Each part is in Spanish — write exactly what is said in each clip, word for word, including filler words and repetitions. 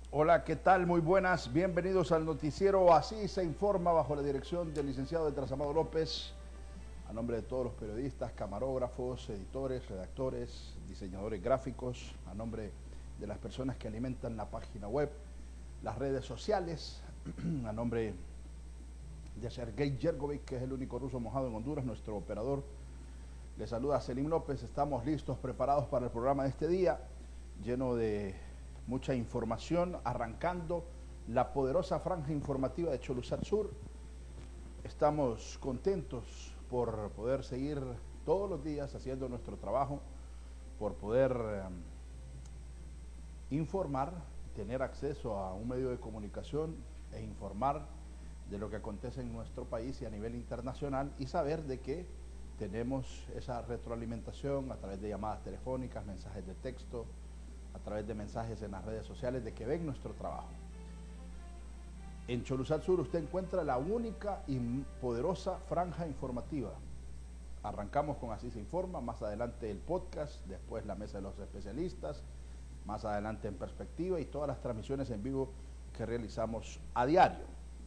Hola, ¿qué tal? Muy buenas, bienvenidos al noticiero Así se informa, bajo la dirección del licenciado Edras Amado López, a nombre de todos los periodistas, camarógrafos, editores, redactores, diseñadores gráficos, a nombre de las personas que alimentan la página web, las redes sociales, a nombre de Sergei Yergovic, que es el único ruso mojado en Honduras, nuestro operador. Le saluda Selim López. Estamos listos, preparados para el programa de este día, lleno de mucha información, arrancando la poderosa franja informativa de Cholusat Sur. Estamos contentos por poder seguir todos los días haciendo nuestro trabajo, por poder eh, informar, tener acceso a un medio de comunicación e informar de lo que acontece en nuestro país y a nivel internacional, y saber de que tenemos esa retroalimentación a través de llamadas telefónicas, mensajes de texto, a través de mensajes en las redes sociales, de que ven nuestro trabajo. En Cholusat Sur usted encuentra la única y poderosa franja informativa. Arrancamos con Así se informa, más adelante el podcast, después la mesa de los especialistas, más adelante En Perspectiva y todas las transmisiones en vivo que realizamos a diario.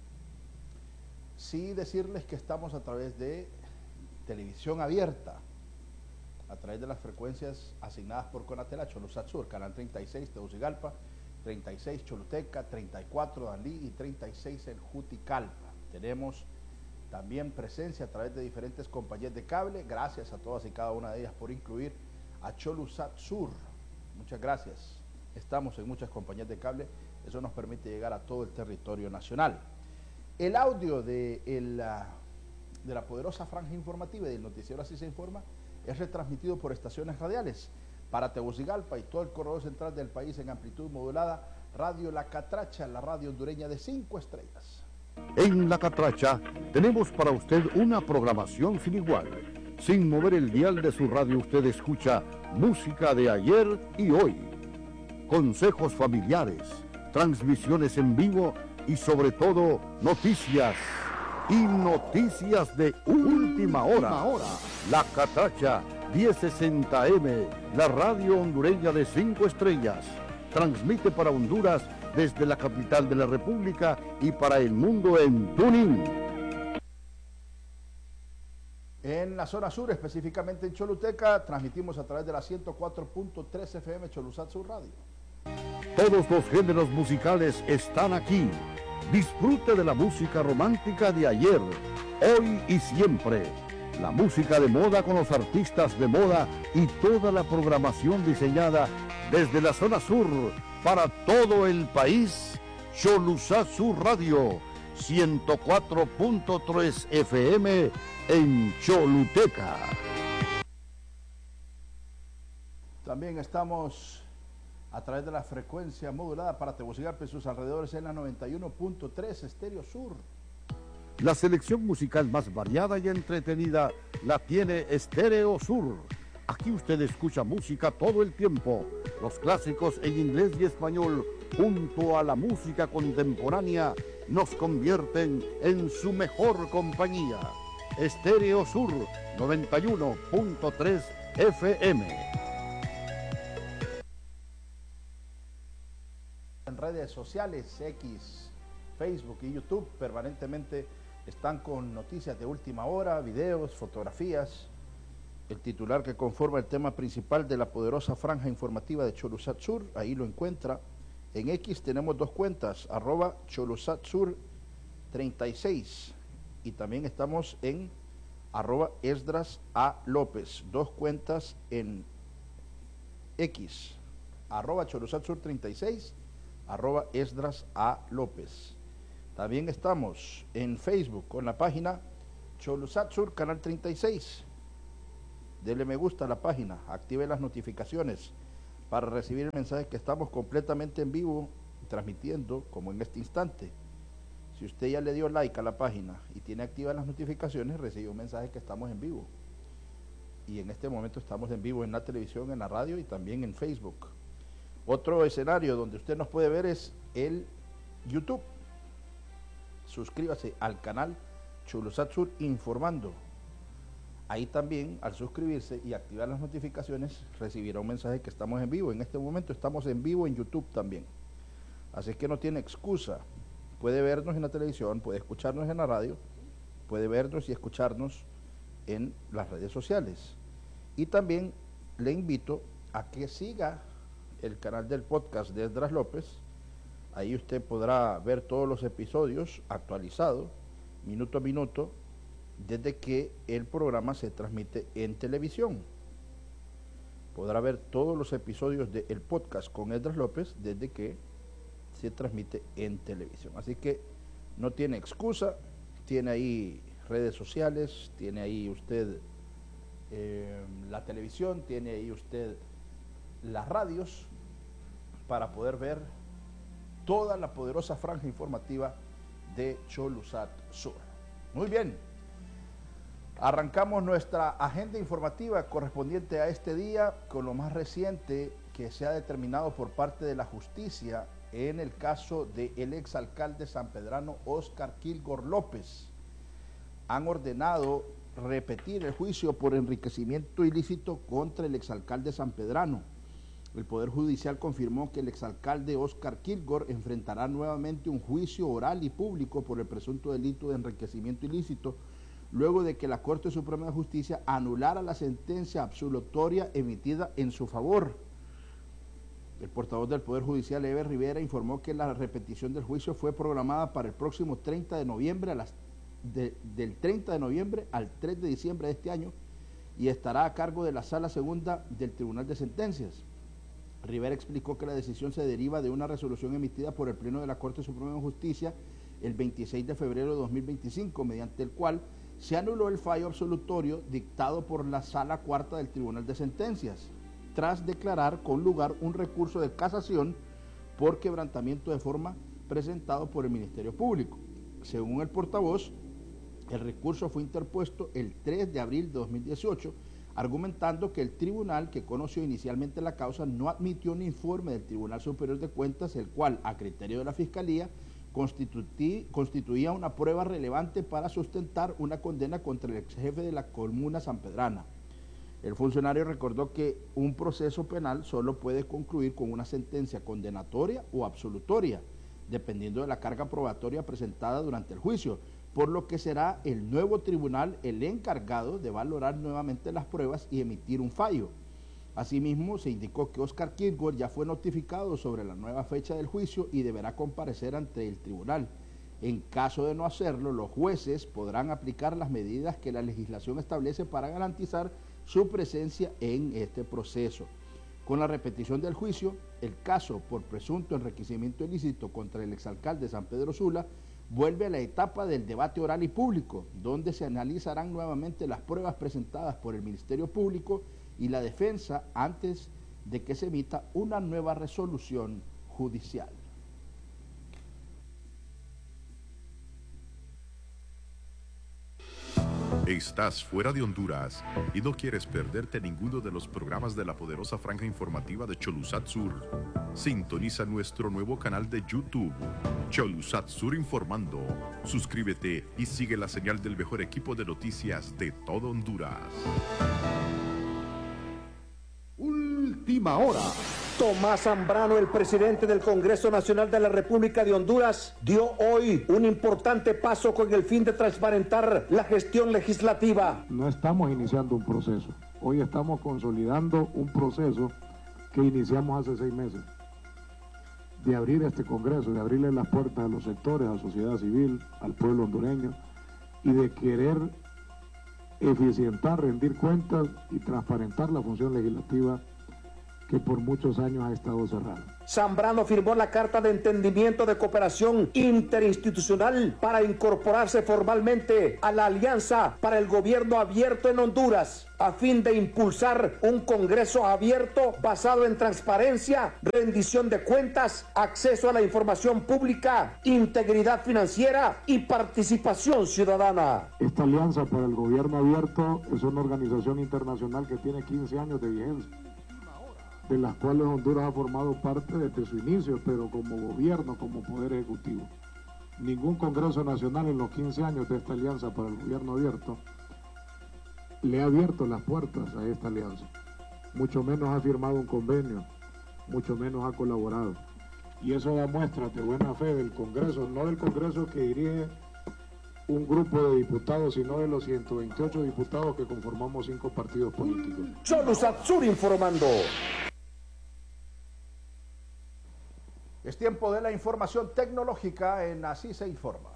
Sí decirles que estamos a través de televisión abierta, a través de las frecuencias asignadas por Conatel a Cholusat Sur, canal treinta y seis Tegucigalpa, treinta y seis Choluteca, treinta y cuatro Danlí y treinta y seis en Juticalpa. Tenemos también presencia a través de diferentes compañías de cable. Gracias a todas y cada una de ellas por incluir a Cholusat Sur. Muchas gracias. Estamos en muchas compañías de cable, eso nos permite llegar a todo el territorio nacional. El audio de, el, de la poderosa franja informativa y del noticiero Así se informa es retransmitido por estaciones radiales para Tegucigalpa y todo el corredor central del país en amplitud modulada. Radio La Catracha, la radio hondureña de cinco estrellas. En La Catracha tenemos para usted una programación sin igual. Sin mover el dial de su radio usted escucha música de ayer y hoy, consejos familiares, transmisiones en vivo y sobre todo noticias y noticias de última hora. La Catracha diez sesenta eme, la radio hondureña de cinco estrellas, transmite para Honduras desde la capital de la República y para el mundo en TuneIn. En la zona sur, específicamente en Choluteca, transmitimos a través de la ciento cuatro punto tres F M Cholusat Sur Radio. Todos los géneros musicales están aquí. Disfrute de la música romántica de ayer, hoy y siempre. La música de moda con los artistas de moda y toda la programación diseñada desde la zona sur para todo el país. Cholusat Sur Radio, ciento cuatro punto tres F M en Choluteca. También estamos a través de la frecuencia modulada para Tegucigalpa y sus alrededores en la noventa y uno punto tres Estéreo Sur. La selección musical más variada y entretenida la tiene Estéreo Sur. Aquí usted escucha música todo el tiempo. Los clásicos en inglés y español, junto a la música contemporánea, nos convierten en su mejor compañía. Estéreo Sur, noventa y uno punto tres F M. En redes sociales, X, Facebook y YouTube, permanentemente están con noticias de última hora, videos, fotografías. El titular que conforma el tema principal de la poderosa franja informativa de Cholusat Sur, ahí lo encuentra. En X tenemos dos cuentas, arroba Cholusat Sur treinta y seis, y también estamos en arroba Esdras A López, dos cuentas en X, arroba Cholusat Sur treinta y seis, arroba Esdras A López. También estamos en Facebook con la página Cholusat Sur Canal treinta y seis. Dele me gusta a la página, active las notificaciones para recibir el mensaje que estamos completamente en vivo, transmitiendo como en este instante. Si usted ya le dio like a la página y tiene activas las notificaciones, recibe un mensaje que estamos en vivo. Y en este momento estamos en vivo en la televisión, en la radio y también en Facebook. Otro escenario donde usted nos puede ver es el YouTube. Suscríbase al canal Cholusat Sur Informando. Ahí también, al suscribirse y activar las notificaciones, recibirá un mensaje que estamos en vivo. En este momento estamos en vivo en YouTube también. Así que no tiene excusa. Puede vernos en la televisión, puede escucharnos en la radio, puede vernos y escucharnos en las redes sociales. Y también le invito a que siga el canal del podcast de Esdras López. Ahí usted podrá ver todos los episodios actualizados, minuto a minuto, desde que el programa se transmite en televisión. Podrá ver todos los episodios del podcast con Esdras López desde que se transmite en televisión. Así que no tiene excusa, tiene ahí redes sociales, tiene ahí usted eh, la televisión, tiene ahí usted las radios para poder ver toda la poderosa franja informativa de Cholusat Sur. Muy bien, arrancamos nuestra agenda informativa correspondiente a este día con lo más reciente que se ha determinado por parte de la justicia en el caso del exalcalde sanpedrano Óscar Kilgore López. Han ordenado repetir el juicio por enriquecimiento ilícito contra el exalcalde sanpedrano. El Poder Judicial confirmó que el exalcalde Óscar Kilgore enfrentará nuevamente un juicio oral y público por el presunto delito de enriquecimiento ilícito, luego de que la Corte Suprema de Justicia anulara la sentencia absolutoria emitida en su favor. El portavoz del Poder Judicial, Eber Rivera, informó que la repetición del juicio fue programada para el próximo treinta de noviembre, a las, de, del treinta de noviembre al tres de diciembre de este año, y estará a cargo de la Sala Segunda del Tribunal de Sentencias. Rivera explicó que la decisión se deriva de una resolución emitida por el Pleno de la Corte Suprema de Justicia el veintiséis de febrero de dos mil veinticinco, mediante el cual se anuló el fallo absolutorio dictado por la Sala Cuarta del Tribunal de Sentencias, tras declarar con lugar un recurso de casación por quebrantamiento de forma presentado por el Ministerio Público. Según el portavoz, el recurso fue interpuesto el tres de abril de dos mil dieciocho, argumentando que el tribunal que conoció inicialmente la causa no admitió un informe del Tribunal Superior de Cuentas, el cual, a criterio de la Fiscalía, constituía una prueba relevante para sustentar una condena contra el ex jefe de la comuna sanpedrana. El funcionario recordó que un proceso penal solo puede concluir con una sentencia condenatoria o absolutoria, dependiendo de la carga probatoria presentada durante el juicio, por lo que será el nuevo tribunal el encargado de valorar nuevamente las pruebas y emitir un fallo. Asimismo, se indicó que Óscar Kilgore ya fue notificado sobre la nueva fecha del juicio y deberá comparecer ante el tribunal. En caso de no hacerlo, los jueces podrán aplicar las medidas que la legislación establece para garantizar su presencia en este proceso. Con la repetición del juicio, el caso por presunto enriquecimiento ilícito contra el exalcalde San Pedro Sula vuelve a la etapa del debate oral y público, donde se analizarán nuevamente las pruebas presentadas por el Ministerio Público y la defensa antes de que se emita una nueva resolución judicial. Estás fuera de Honduras y no quieres perderte ninguno de los programas de la poderosa franja informativa de Cholusat Sur. Sintoniza nuestro nuevo canal de YouTube, Cholusat Sur Informando. Suscríbete y sigue la señal del mejor equipo de noticias de todo Honduras. Última hora. Tomás Zambrano, el presidente del Congreso Nacional de la República de Honduras, dio hoy un importante paso con el fin de transparentar la gestión legislativa. No estamos iniciando un proceso, hoy estamos consolidando un proceso que iniciamos hace seis meses, de abrir este Congreso, de abrirle las puertas a los sectores, a la sociedad civil, al pueblo hondureño, y de querer eficientar, rendir cuentas y transparentar la función legislativa que por muchos años ha estado cerrada. Zambrano firmó la Carta de Entendimiento de Cooperación Interinstitucional para incorporarse formalmente a la Alianza para el Gobierno Abierto en Honduras, a fin de impulsar un Congreso abierto basado en transparencia, rendición de cuentas, acceso a la información pública, integridad financiera y participación ciudadana. Esta Alianza para el Gobierno Abierto es una organización internacional que tiene quince años de vigencia, de las cuales Honduras ha formado parte desde su inicio, pero como gobierno, como poder ejecutivo. Ningún Congreso Nacional en los quince años de esta Alianza para el Gobierno Abierto le ha abierto las puertas a esta alianza, mucho menos ha firmado un convenio, mucho menos ha colaborado. Y eso da muestras de buena fe del Congreso, no del Congreso que dirige un grupo de diputados, sino de los ciento veintiocho diputados que conformamos cinco partidos políticos. Cholusat Sur informando. Es tiempo de la información tecnológica en Así se informa.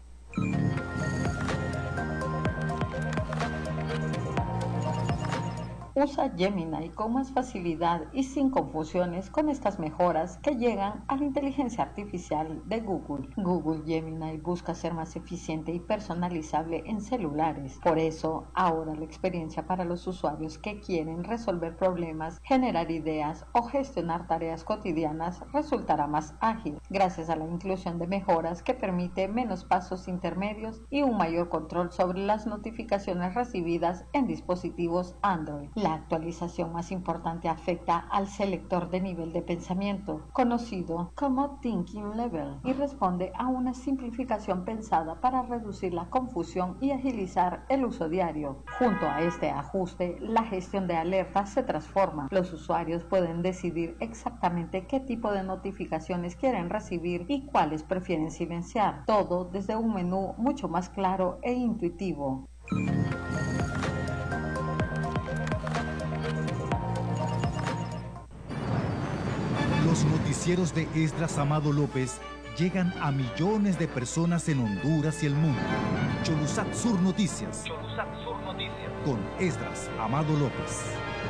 Usa Gemini con más facilidad y sin confusiones con estas mejoras que llegan a la inteligencia artificial de Google. Google Gemini busca ser más eficiente y personalizable en celulares. Por eso, ahora la experiencia para los usuarios que quieren resolver problemas, generar ideas o gestionar tareas cotidianas resultará más ágil, gracias a la inclusión de mejoras que permite menos pasos intermedios y un mayor control sobre las notificaciones recibidas en dispositivos Android. La actualización más importante afecta al selector de nivel de pensamiento, conocido como Thinking Level, y responde a una simplificación pensada para reducir la confusión y agilizar el uso diario. Junto a este ajuste, la gestión de alertas se transforma. Los usuarios pueden decidir exactamente qué tipo de notificaciones quieren recibir y cuáles prefieren silenciar, todo desde un menú mucho más claro e intuitivo. Los noticieros de Esdras Amado López llegan a millones de personas en Honduras y el mundo. Cholusat Sur Noticias. Cholusat Sur Noticias. Con Esdras Amado López.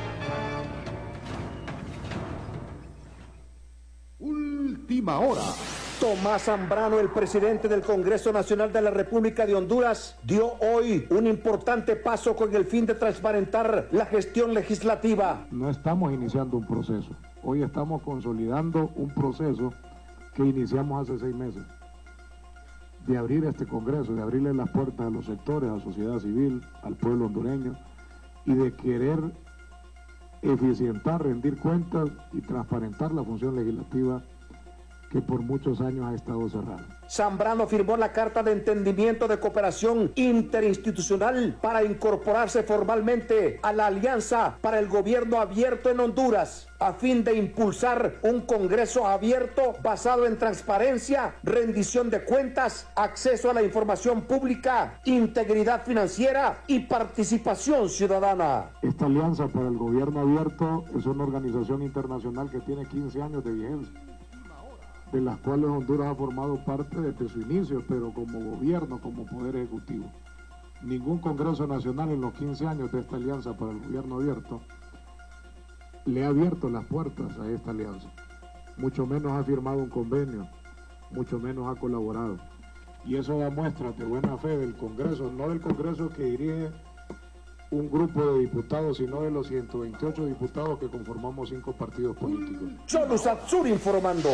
Última hora. Tomás Zambrano, el presidente del Congreso Nacional de la República de Honduras, dio hoy un importante paso con el fin de transparentar la gestión legislativa. No estamos iniciando un proceso, hoy estamos consolidando un proceso que iniciamos hace seis meses, de abrir este Congreso, de abrirle las puertas a los sectores, a la sociedad civil, al pueblo hondureño, y de querer eficientar, rendir cuentas y transparentar la función legislativa que por muchos años ha estado cerrada. Zambrano firmó la Carta de Entendimiento de Cooperación Interinstitucional para incorporarse formalmente a la Alianza para el Gobierno Abierto en Honduras, a fin de impulsar un Congreso abierto basado en transparencia, rendición de cuentas, acceso a la información pública, integridad financiera y participación ciudadana. Esta Alianza para el Gobierno Abierto es una organización internacional que tiene quince años de vigencia, de las cuales Honduras ha formado parte desde su inicio, pero como gobierno, como poder ejecutivo. Ningún Congreso Nacional en los quince años de esta Alianza para el Gobierno Abierto le ha abierto las puertas a esta alianza, mucho menos ha firmado un convenio, mucho menos ha colaborado. Y eso da muestras de buena fe del Congreso, no del Congreso que dirige un grupo de diputados, sino de los ciento veintiocho diputados que conformamos cinco partidos políticos. Cholusat Sur informando.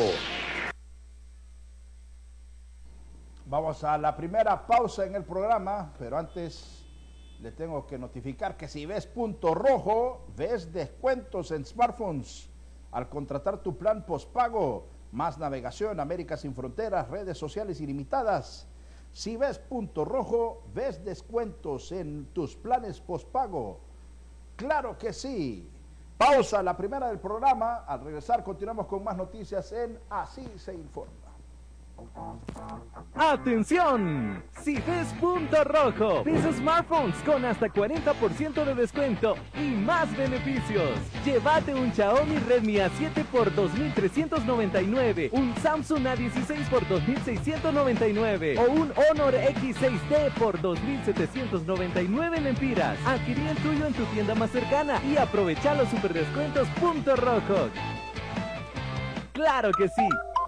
Vamos a la primera pausa en el programa, pero antes le tengo que notificar que si ves punto rojo, ves descuentos en smartphones al contratar tu plan postpago, más navegación, América sin fronteras, redes sociales ilimitadas. Si ves punto rojo, ves descuentos en tus planes postpago. ¡Claro que sí! Pausa, la primera del programa. Al regresar continuamos con más noticias en Así se informa. ¡Atención! Si ves punto rojo, ves smartphones con hasta cuarenta por ciento de descuento y más beneficios. Llévate un Xiaomi Redmi A siete por dos mil trescientos noventa y nueve, un Samsung A dieciséis por dos mil seiscientos noventa y nueve o un Honor X seis T por dos mil setecientos noventa y nueve lempiras. Adquirí el tuyo en tu tienda más cercana y aprovecha los super descuentos punto rojo. ¡Claro que sí!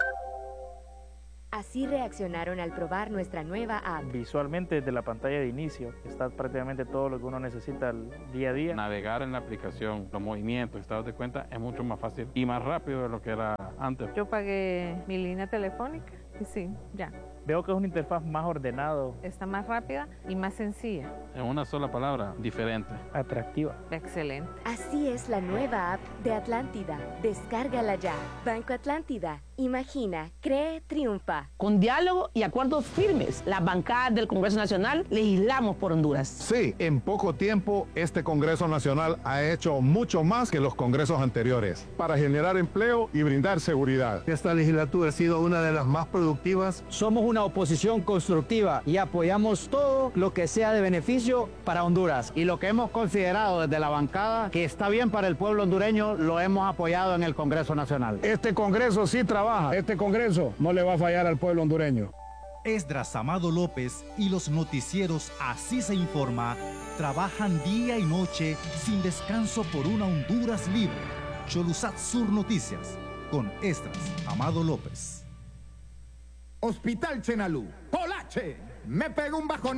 Así reaccionaron al probar nuestra nueva app. Visualmente desde la pantalla de inicio está prácticamente todo lo que uno necesita el día a día. Navegar en la aplicación, los movimientos, estados de cuenta es mucho más fácil y más rápido de lo que era antes. Yo pagué mi línea telefónica y sí, ya, Veo que es una interfaz más ordenado. Está más rápida y más sencilla. En una sola palabra, diferente. Atractiva. Excelente. Así es la nueva app de Atlántida. Descárgala ya. Banco Atlántida. Imagina, cree, triunfa. Con diálogo y acuerdos firmes, las bancadas del Congreso Nacional legislamos por Honduras. Sí, en poco tiempo este Congreso Nacional ha hecho mucho más que los congresos anteriores para generar empleo y brindar seguridad. Esta legislatura ha sido una de las más productivas. Somos una oposición constructiva y apoyamos todo lo que sea de beneficio para Honduras. Y lo que hemos considerado desde la bancada que está bien para el pueblo hondureño, lo hemos apoyado en el Congreso Nacional. Este Congreso sí trabaja. Este Congreso no le va a fallar al pueblo hondureño. Esdras Amado López y los noticieros Así se informa trabajan día y noche sin descanso por una Honduras libre. Cholusat Sur Noticias con Esdras Amado López. Hospital Chenalú. Polache. Me pegó un bajón.